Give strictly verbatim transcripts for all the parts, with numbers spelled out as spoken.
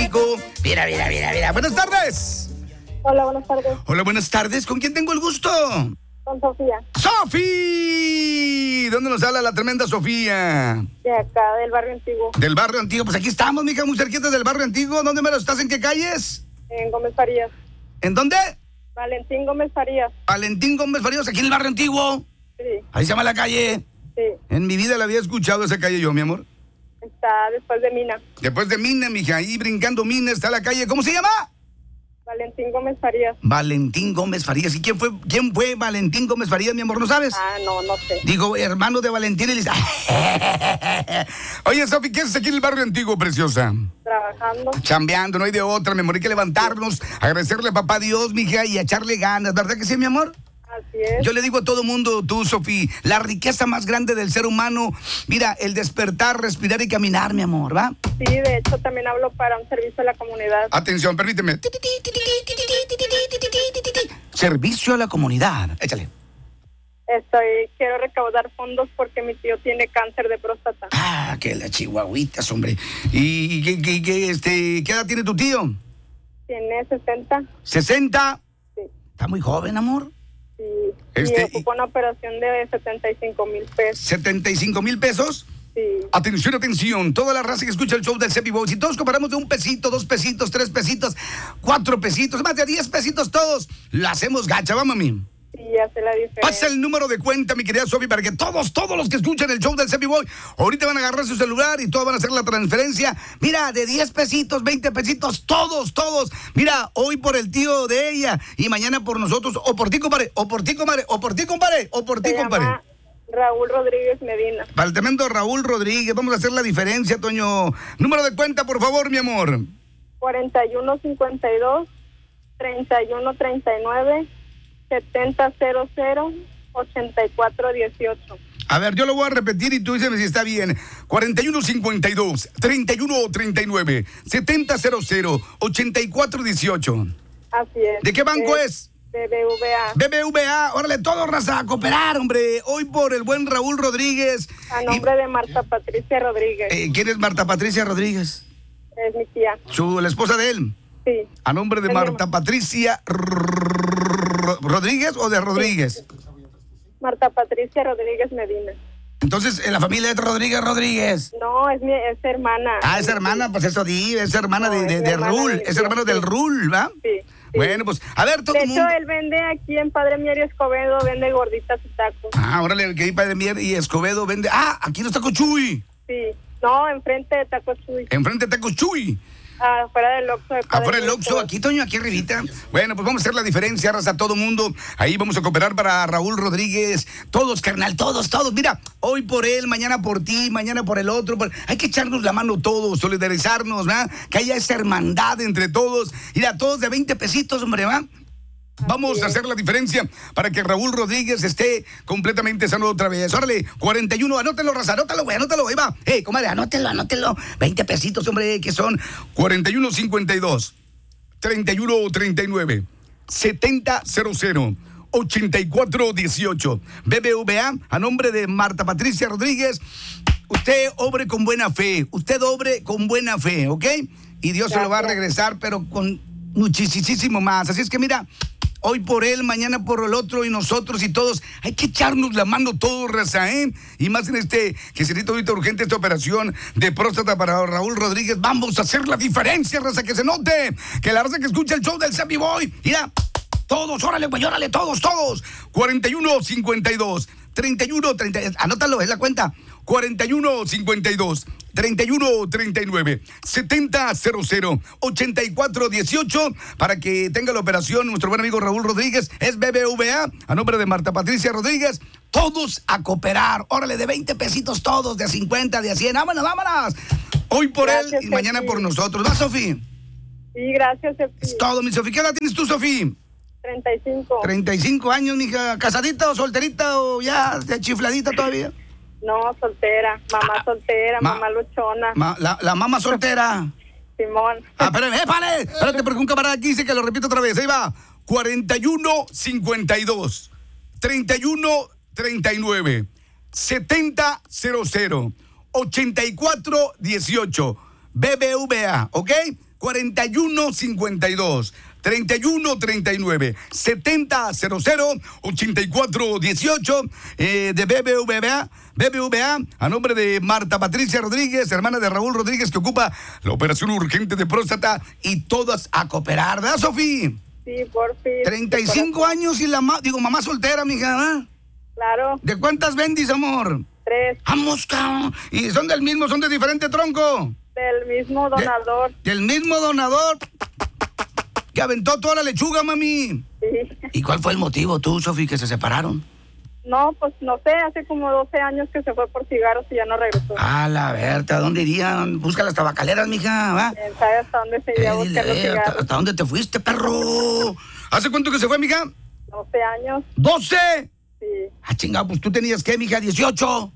México. Mira, mira, mira, mira. Buenas tardes. Hola, buenas tardes. Hola, buenas tardes. ¿Con quién tengo el gusto? Con Sofía. ¡Sofi! ¿Dónde nos habla la tremenda Sofía? De acá, del barrio antiguo. Del barrio antiguo. Pues aquí estamos, mija, muy cerquita del barrio antiguo. ¿Dónde me lo estás? ¿En qué calles? En Gómez Farías. ¿En dónde? Valentín Gómez Farías. Valentín Gómez Farías, aquí en el barrio antiguo. Sí. Ahí se llama la calle. Sí. En mi vida la había escuchado esa calle yo, mi amor. Está después de Mina. Después de Mina, mija, ahí brincando Mina está la calle. ¿Cómo se llama? Valentín Gómez Farías. Valentín Gómez Farías. ¿Y quién fue, quién fue Valentín Gómez Farías, mi amor? ¿No sabes? Ah, no, no sé. Digo, hermano de Valentín Elisa. Oye, Sofi, ¿qué haces aquí en el barrio antiguo, preciosa? Trabajando. Chambeando, no hay de otra. Mi amor, hay que levantarnos, agradecerle a papá Dios, mija, y echarle ganas. ¿Verdad que sí, mi amor? Así es. Yo le digo a todo mundo, tú, Sofi, la riqueza más grande del ser humano, mira, el despertar, respirar y caminar, mi amor, ¿va? Sí, de hecho también hablo para un servicio a la comunidad. Atención, permíteme. Servicio a la comunidad. Échale. Estoy, quiero recaudar fondos porque mi tío tiene cáncer de próstata. Ah, que la chihuahuitas, hombre. ¿Y qué, qué, qué, este, qué edad tiene tu tío? Tiene sesenta. ¿sesenta? Sí. Está muy joven, amor. Sí. Este, y ocupa una operación de setenta y cinco mil pesos. ¿setenta y cinco mil pesos? Sí. Atención, atención, toda la raza que escucha el show del Cepi Boy, si todos comparamos de un pesito, dos pesitos, tres pesitos, cuatro pesitos, más de diez pesitos todos, la hacemos gacha, ¿va, mami? Sí, hace la diferencia. Pasa el número de cuenta, mi querida Sofi, para que todos, todos los que escuchan el show del Cepi Boy, ahorita van a agarrar su celular y todos van a hacer la transferencia. Mira, de diez pesitos, veinte pesitos, todos, todos. Mira, hoy por el tío de ella y mañana por nosotros, o por ti, compadre, o por ti, compadre, o por ti, compadre, o por ti, Se compadre. llama Raúl Rodríguez Medina. Para el tremendo Raúl Rodríguez, vamos a hacer la diferencia, Toño. Número de cuenta, por favor, mi amor. cuarenta y uno cincuenta y dos, treinta y uno treinta y nueve, setenta cero cero, ochenta y cuatro dieciocho. A ver, yo lo voy a repetir y tú dices si está bien. cuarenta y uno cincuenta y dos, treinta y uno treinta y nueve, setenta cero cero, ochenta y cuatro dieciocho. Así es. ¿De qué banco es? B B V A. B B V A, órale, todo raza a cooperar, hombre. Hoy por el buen Raúl Rodríguez. A nombre Y- de Marta Patricia Rodríguez. eh, ¿Quién es Marta Patricia Rodríguez? Es mi tía. Su, la esposa de él. Sí. A nombre de Es mi Marta hermana. Patricia R- Rodríguez o de Rodríguez. Marta Patricia Rodríguez Medina. Entonces, en la familia de Rodríguez Rodríguez. No, es mi es hermana. Ah, es hermana, pues eso di, es hermana No, de, es de, mi de hermana Rul, de- es hermano del sí. Rul, ¿va? Sí. sí. Bueno, pues, a ver, todo De el hecho, mundo. él vende aquí en Padre Mier y Escobedo, vende gorditas y tacos. Ah, órale, que Ipa de Mier y Escobedo vende. Ah, aquí no está Cochuy. Sí. No, enfrente de Tacos Chuy. Enfrente de Tacos Chuy. Afuera del Oxxo de Padre Afuera el Mier, Oxxo, Escobedo. aquí, Toño, aquí arribita. Bueno, pues vamos a hacer la diferencia, raza, todo mundo. Ahí vamos a cooperar para Raúl Rodríguez. Todos, carnal, todos, todos. Mira, hoy por él, mañana por ti, mañana por el otro. por- Hay que echarnos la mano todos, solidarizarnos, ¿verdad? Que haya esa hermandad entre todos. Mira, todos de veinte pesitos, hombre, ¿va? Vamos a hacer la diferencia para que Raúl Rodríguez esté completamente sano otra vez. Órale, cuarenta y uno, anótelo, raza, anótalo, güey, anótalo, ahí va. Eh, comadre, anótelo, anótelo. veinte pesitos, hombre, que son cuarenta y uno cincuenta y dos, treinta y uno treinta y nueve, setenta cero cero, ochenta y cuatro dieciocho. B B V A, a nombre de Marta Patricia Rodríguez. Usted obre con buena fe, usted obre con buena fe, ¿ok? Y Dios se lo va a Gracias. regresar, pero con muchísimo más. Así es que mira, hoy por él, mañana por el otro y nosotros y todos. Hay que echarnos la mano todos, raza, ¿eh? Y más en este, que se necesita ahorita urgente esta operación de próstata para Raúl Rodríguez. Vamos a hacer la diferencia, raza, que se note. Que la raza que escucha el show del Cepi Boy, mira, todos, órale, güey, órale, todos, todos. cuarenta y uno cincuenta y dos, treinta y uno treinta, anótalo, es la cuenta. cuarenta y uno cincuenta y dos, treinta y uno treinta y nueve, setenta cero cero, ochenta y cuatro dieciocho para que tenga la operación nuestro buen amigo Raúl Rodríguez. Es B B V A, a nombre de Marta Patricia Rodríguez. Todos a cooperar. Órale, de veinte pesitos todos, de cincuenta, de cien. Vámonos, vámonos. Hoy por Gracias, él y mañana Cepi. por nosotros. ¿Va, Sofi? Sí, gracias, Cepi. Es todo, mi Sofi. ¿Qué edad tienes tú, Sofi? treinta y cinco. treinta y cinco años, mija. ¿Casadita o solterita o ya de chifladita todavía? No, soltera. Mamá soltera, ma- mamá luchona. Ma- la, la mamá soltera. Simón. Ah, espérame, épale. Espérate, porque un camarada aquí dice que lo repito otra vez. Ahí va. cuarenta y uno cincuenta y dos, treinta y uno treinta y nueve, setenta cero cero, ochenta y cuatro dieciocho. B B V A, ¿ok? cuarenta y uno cincuenta y dos, treinta y uno treinta y nueve, setenta cero cero, ochenta y cuatro dieciocho, eh, de B B V A, B B V A, a nombre de Marta Patricia Rodríguez, hermana de Raúl Rodríguez, que ocupa la operación urgente de próstata, y todas a cooperar, ¿verdad, Sofía? Sí, por fin. treinta y cinco años y la ma digo, mamá soltera, mija, ¿verdad? Claro. ¿De cuántas bendis, amor? Tres. Vamos, cabrón. ¿Y son del mismo, son de diferente tronco? Del mismo donador. De, del mismo donador que aventó toda la lechuga, mami. Sí. ¿Y cuál fue el motivo tú, Sofi, que se separaron? No, pues no sé, hace como doce años que se fue por cigarros y ya no regresó. A la Berta, ¿a dónde irían? Busca las tabacaleras, mija, ¿va? ¿Quién sabe hasta dónde se iría a Eh, buscar dile, los eh, cigarros? ¿hasta, hasta dónde te fuiste, perro? ¿Hace cuánto que se fue, mija? doce años, ¿doce? sí. Ah, chingado, pues tú tenías, ¿qué, mija? ¿dieciocho?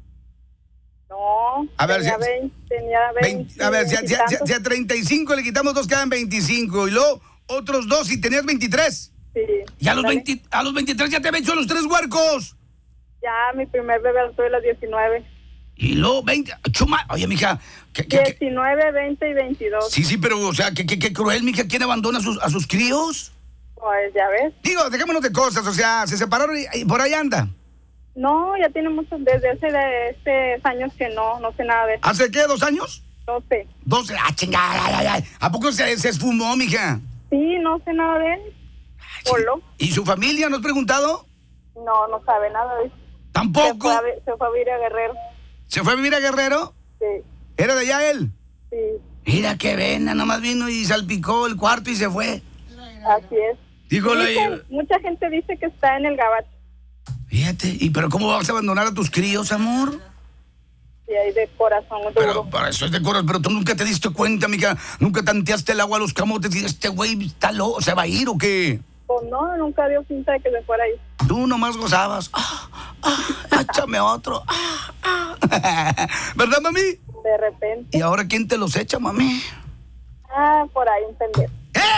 No, A ver, tenía si- veinte, tenía veinte. veinte, a ver, si, a- si a- si a- veintitantos. si a treinta y cinco le quitamos dos, quedan veinticinco. Y luego otros dos, y tenías veintitrés. Sí. Y a los, Dale. veinte, a los veintitrés ya te había hecho los tres huercos. Ya, mi primer bebé lo tuve a los diecinueve. Y luego veinte. Chuma, oye, mija. ¿qué, qué, qué? diecinueve, veinte y veintidós. Sí, sí, pero, o sea, qué, qué, qué cruel, mija. ¿Quién abandona a sus, a sus críos? Pues ya ves. Digo, dejémonos de cosas, o sea, se separaron y, y por ahí anda. No, ya tiene muchos, desde hace de estos años que no, no sé nada de eso. ¿Hace qué? ¿Dos años? No sé. Doce. Ah, chingada, ay, ay, ay. ¿A poco se, se esfumó, mija? Sí, no sé nada de él. Polo. ¿Y su familia? ¿No has preguntado? No, no sabe nada de eso. Se Tampoco. fue, a, vi- se fue a vivir a Guerrero. ¿Se fue a vivir a Guerrero? Sí, ¿Era de allá él? sí, Mira qué vena, nomás vino y salpicó el cuarto y se fue. así es. Dígole, Dicen- mucha gente dice que está en el gabacho. fíjate, ¿y pero cómo vas a abandonar a tus críos, amor? Y ahí de corazón duro. Pero para eso es de corazón, pero tú nunca te diste cuenta, mija, nunca tanteaste el agua a los camotes y este güey está loco, ¿se va a ir o qué? Pues no, nunca dio pinta de que se fuera ahí. Tú nomás gozabas. Ah, ah, échame otro. Ah, ah. ¿Verdad, mami? De repente. ¿Y ahora quién te los echa, mami? Ah, por ahí entender.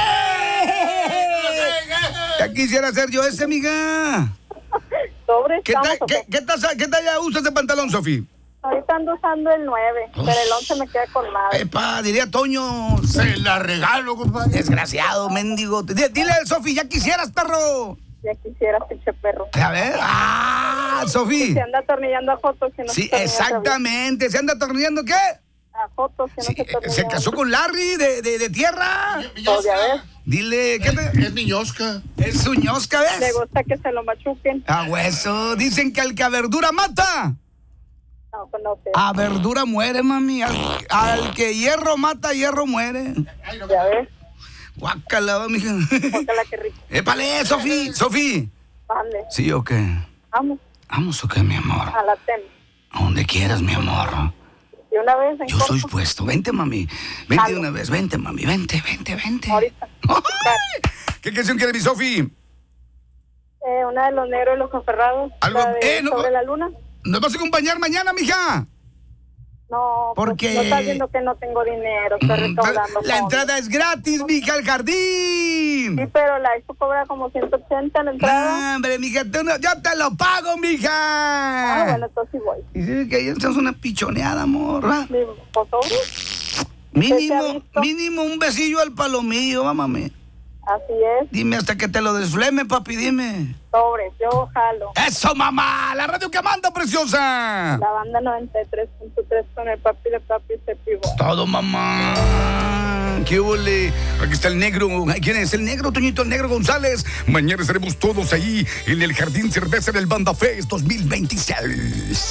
¡Eh! Ya quisiera ser yo ese, mija. Sobre ¿Qué, estamos. ta- qué, qué, taza- qué talla usas de pantalón, Sofi? Ahorita ando usando el nueve, pero el once me queda con madre. Epa, diría Toño, se la regalo, compadre. Desgraciado, mendigo. Dile, dile, Sofi, ya quisieras, perro. Ya quisiera, pinche perro. A ver, ah, Sofi. Se anda atornillando a Jotos que no Sí, se atornilla exactamente. ¿Se anda atornillando qué? A Jotos que no Sí, se atornilla. se casó con Larry de, de, de tierra. Pues ya ves, Dile, ¿qué te...? Es mi ñosca. Es su ñosca, le ¿ves? gusta que se lo machuquen. A hueso. Dicen que al que a verdura mata, No, pues no sé. a verdura muere, mami. Al, al que hierro mata, hierro muere. Ya ves, Guácala, mija. ojalá que rico. Épale, Sofi, Sofi. Ande, ¿Sí o qué? vamos, ¿Vamos o qué, mi amor? a la tem. A donde quieras, mi amor. Y una vez en Yo corto, soy puesto. Vente, mami. Vente Jalo. una vez. Vente, mami. Vente, vente, vente. ahorita. ¡Ay! ¿Qué canción quiere mi Sofi? Eh, una de los negros y los aferrados. Algo- la de eh, no- Sobre la luna. ¿Nos vas a acompañar mañana, mija? No, ¿Por pues, qué? no estás viendo que no tengo dinero, estoy Mm, recaudando. La fondos. entrada es gratis, mija, al Sí, jardín. pero la expo cobra como ciento ochenta la entrada. Ah, hombre, mija, tú no- yo te lo pago, mija. Ah, bueno, entonces sí voy. Y sí, que ahí estás una pichoneada, amor. ¿va? Mi foto, Mínimo, ¿Usted se ha visto? mínimo un besillo al palomillo, va, mami. así es. Dime hasta que te lo desfleme, papi, dime. Sobres, yo jalo. ¡Eso, mamá! ¡La radio que manda, preciosa! La banda noventa y tres punto tres con el papi de papi se pivó. Todo, mamá. ¿Qué huele? Aquí está el negro. Ay, ¿quién es? El negro, Toñito, el negro González. Mañana estaremos todos ahí en el Jardín Cerveza del Banda Fest dos mil veintiséis.